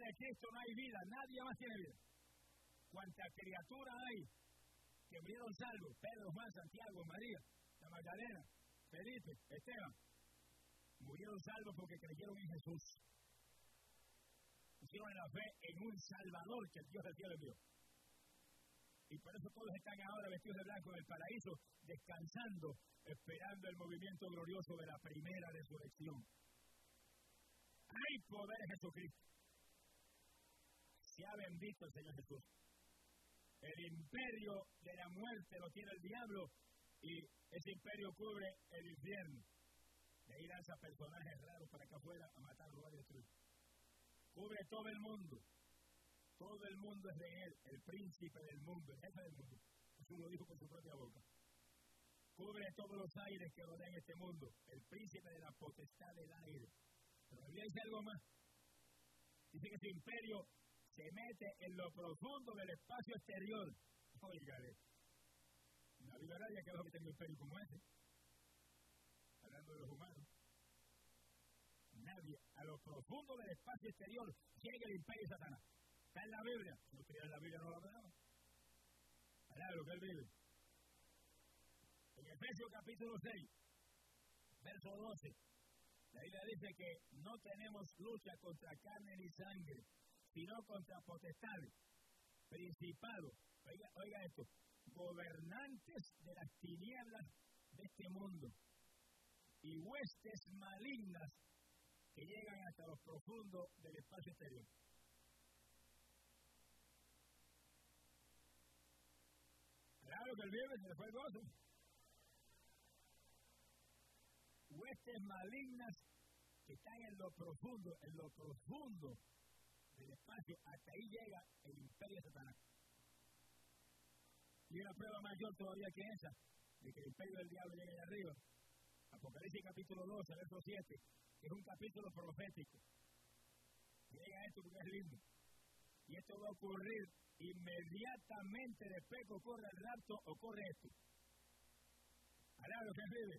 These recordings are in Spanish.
de Cristo no hay vida, nadie más tiene vida. Cuánta criatura hay que murieron salvos, Pedro, Juan, Santiago, María, la Magdalena, Felipe, Esteban, murieron salvos porque creyeron en Jesús. Pusieron la fe en un Salvador que el Dios del cielo envió. Y por eso todos están ahora vestidos de blanco en el paraíso, descansando, esperando el movimiento glorioso de la primera resurrección. Hay poder en Jesucristo. Sea bendito el Señor Jesús. El imperio de la muerte lo tiene el diablo y ese imperio cubre el infierno. De ahí lanza personajes raros para acá afuera a matar, robar y destruir. Cubre todo el mundo. Todo el mundo es de él, el príncipe del mundo, el jefe del mundo. Jesús lo dijo por su propia boca. Cubre todos los aires que rodean este mundo, el príncipe de la potestad del aire. Pero la Biblia dice algo más. Dice que su imperio se mete en lo profundo del espacio exterior. Óigale, la Biblia ya que que tiene un imperio como ese. Hablando de los humanos. Nadie, a lo profundo del espacio exterior, llega el imperio de Satanás. Está en la Biblia. Si no creía en la Biblia, no lo hablaba. Allá lo que él vive. En Efesios capítulo 6, verso 12, la Biblia dice que no tenemos lucha contra carne ni sangre, sino contra potestades, principados, oiga esto, gobernantes de las tinieblas de este mundo y huestes malignas que llegan hasta los profundos del espacio exterior. Claro que él vive, se le fue el gozo. Huestes malignas que están en lo profundo del espacio, hasta ahí llega el imperio de Satanás. Y una prueba mayor todavía que esa, de que el imperio del diablo llegue allá arriba. Apocalipsis capítulo 12, verso 7, que es un capítulo profético. Llega esto porque es lindo. Y esto va a ocurrir inmediatamente después que ocurre el rapto, ocurre esto. Hará lo que vive.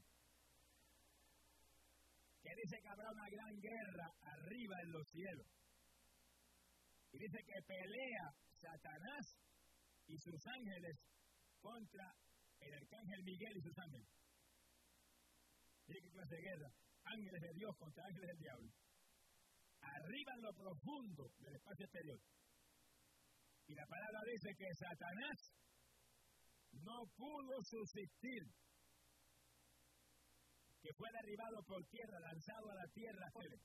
Que dice que habrá una gran guerra arriba en los cielos. Y dice que pelea Satanás y sus ángeles contra el arcángel Miguel y sus ángeles. Dice que clase de guerra. Ángeles de Dios contra ángeles del diablo. Arriba en lo profundo del espacio exterior. Y la palabra dice que Satanás no pudo subsistir, que fue derribado por tierra, lanzado a la tierra,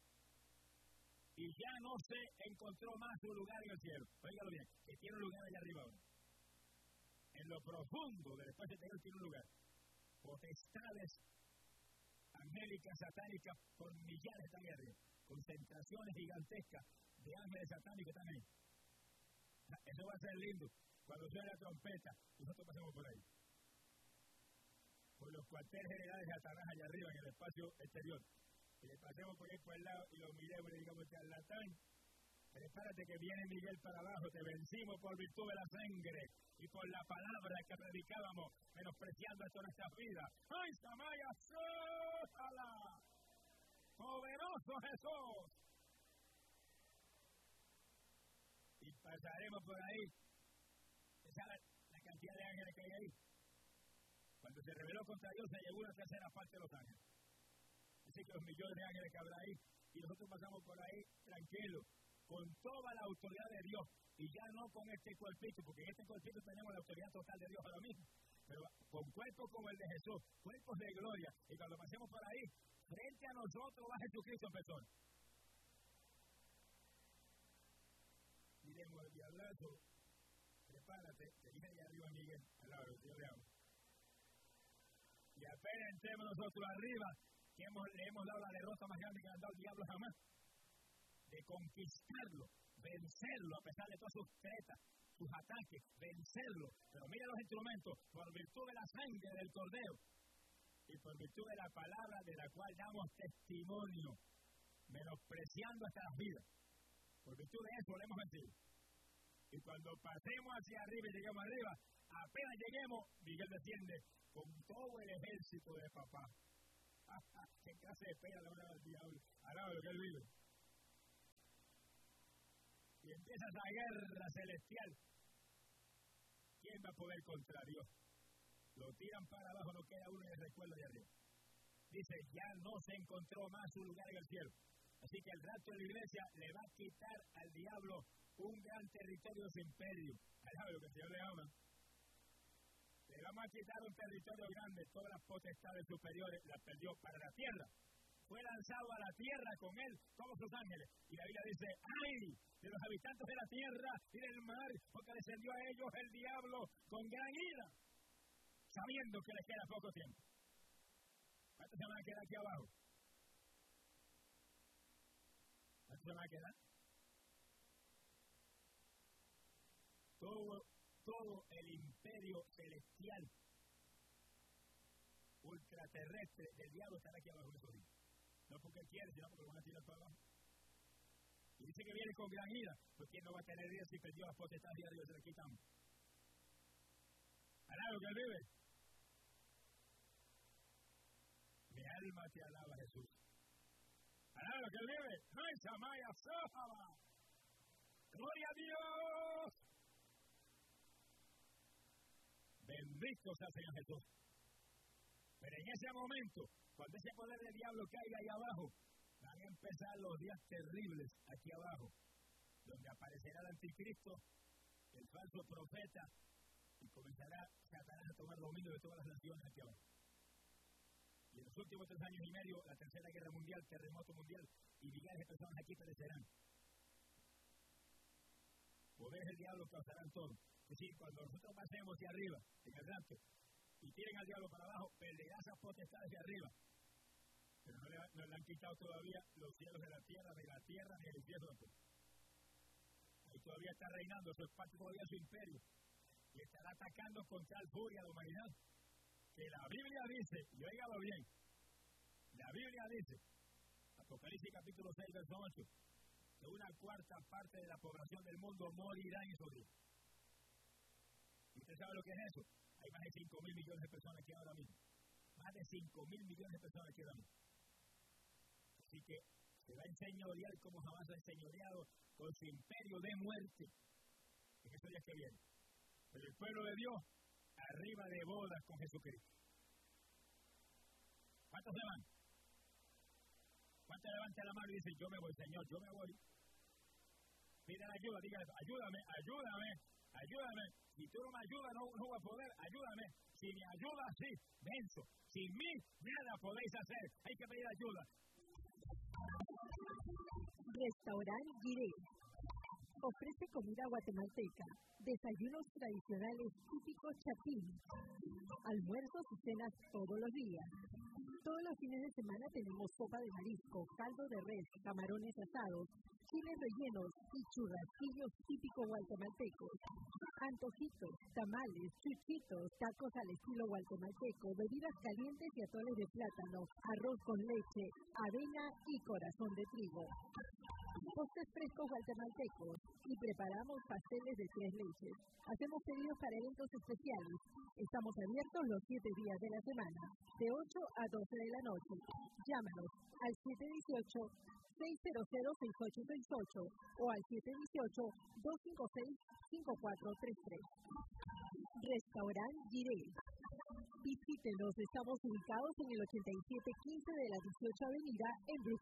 y ya no se encontró más su lugar en el cielo. Óigalo bien, que tiene un lugar allá arriba ahora. En lo profundo del espacio exterior tiene un lugar. Potestades angélicas, satánicas, por millares están ahí arriba. Concentraciones gigantescas de ángeles satánicos están ahí. Eso va a ser lindo. Cuando suene la trompeta, nosotros pasemos por ahí. Por los cuarteles generales de Satanás allá arriba en el espacio exterior. Y le pasemos por ahí por el lado y lo miremos y le digamos, charlatán, prepárate que viene Miguel para abajo, te vencimos por virtud de la sangre y por la palabra que predicábamos, menospreciando esto en nuestras vidas. ¡Ay, Samaya, sójala! ¡Poderoso Jesús! Y pasaremos por ahí. Esa es la cantidad de ángeles que hay ahí. Cuando se rebeló contra Dios, se llevó una tercera parte de los ángeles. Así que los millones de ángeles que habrá ahí, y nosotros pasamos por ahí tranquilos, con toda la autoridad de Dios, y ya no con este cuerpito, porque en este cuerpito tenemos la autoridad total de Dios ahora mismo, pero con cuerpos como el de Jesús, cuerpos de gloria, y cuando pasemos por ahí, frente a nosotros va Jesucristo en persona. Diremos, el diablazo, prepárate, te dije allá arriba, Miguel, al lado, yo le hablo. Y apenas entremos nosotros arriba, que le hemos dado la derrota más grande que le han dado el diablo jamás, de conquistarlo, vencerlo, a pesar de todas sus tretas, sus ataques, vencerlo. Pero mira los instrumentos, por virtud de la sangre del Cordero, y por virtud de la palabra de la cual damos testimonio, menospreciando hasta las vidas. Por virtud de eso lo hemos vencido. Y cuando pasemos hacia arriba y lleguemos arriba, apenas lleguemos, Miguel desciende con todo el ejército de papá. ¿Qué clase de pena le van a dar al diablo? Al lado de lo que él vive. empieza esa guerra celestial. ¿Quién va a poder contra Dios? Lo tiran para abajo, no queda uno y el recuerdo de arriba. Dice, ya no se encontró más su lugar en el cielo. Así que el rapto de la iglesia le va a quitar al diablo un gran territorio de su imperio. ¿Sabe lo que el Señor le ama? Le vamos a quitar un territorio grande, todas las potestades superiores las perdió para la tierra. Fue lanzado a la tierra con él, todos sus ángeles. Y la Biblia dice, ¡ay! De los habitantes de la tierra y del mar, porque descendió a ellos el diablo con gran ira, sabiendo que les queda poco tiempo. ¿Cuántos se van a quedar aquí abajo? ¿Cuántos se van a quedar? Todo el imperio celestial ultraterrestre del diablo estará aquí abajo en esos días. No porque él quiere, sino porque lo van a tirar para abajo. Y dice que viene con gran ira, pues ¿quién no va a tener ira si perdió las potestades de Dios? Se le quitamos. ¿Hará lo que él vive? Mi alma te alaba, Jesús. ¿Hará lo que él vive? ¡Ay, Samaya, Sójaba! ¡Gloria a Dios! Bendito sea el Señor Jesús. Pero en ese momento, cuando ese poder del diablo caiga ahí abajo, van a empezar los días terribles aquí abajo, donde aparecerá el anticristo, el falso profeta, y comenzará Satanás a tomar dominio de todas las naciones aquí abajo. Y en los últimos 3 años y medio, la tercera guerra mundial, terremoto mundial, y millares de personas aquí perecerán. Poderes del diablo causarán todo. Es decir, cuando nosotros pasemos de arriba, en el rapto, y tiren al diablo para abajo, perderá esas potestades de arriba. Pero no le han quitado todavía los cielos de la tierra, ni el infierno. Ahí todavía está reinando, eso es parte todavía de su imperio. Y estará atacando con tal furia a la humanidad. Que la Biblia dice, y óigalo bien, la Biblia dice, Apocalipsis capítulo 6, verso 8, que 1/4 parte de la población del mundo morirá en esos días. ¿Y usted sabe lo que es eso? Hay más de 5.000 millones de personas aquí ahora mismo. Más de 5.000 millones de personas aquí ahora mismo. Así que se va a enseñorear como jamás ha enseñoreado con su imperio de muerte en esos días que vienen. Pero el pueblo de Dios, arriba de bodas con Jesucristo. ¿Cuántos se van? ¿Cuántos levantan la mano y dicen, yo me voy, Señor, yo me voy? Piden ayuda, díganle, ayúdame, ayúdame, ayúdame. Si tú no me ayudas, no voy a poder, ayúdame. Si me ayudas, sí, venzo. Sin mí, nada podéis hacer. Hay que pedir ayuda. Restaurant Giré ofrece comida guatemalteca, desayunos tradicionales típicos chapín, almuerzos y cenas todos los días. Todos los fines de semana tenemos sopa de marisco, caldo de res, camarones asados, chiles rellenos y churrasquillos típicos guatemaltecos. Antojitos, tamales, chuchitos, tacos al estilo guatemalteco, bebidas calientes y atoles de plátano, arroz con leche, avena y corazón de trigo. Postres frescos guatemaltecos y preparamos pasteles de 3 leches. Hacemos pedidos para eventos especiales. Estamos abiertos los 7 días de la semana, de 8 a 12 de la noche. Llámanos al 718-600-6868 o al 718-256-5433. Restaurant Giré. Visítenos, estamos ubicados en el 8715 de la 18 Avenida en Brooklyn.